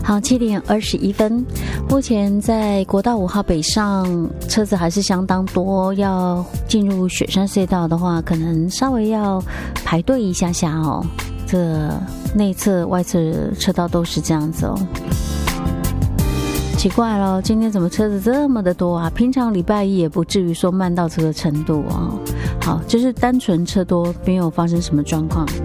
好，7:21，目前在国道5号北上车子还是相当多，要进入雪山隧道的话，可能稍微要排队一下下哦。这内侧、外侧车道都是这样子哦。奇怪了，今天怎么车子这么的多啊？平常礼拜一也不至于说慢到这个程度哦。好，就是单纯车多，没有发生什么状况。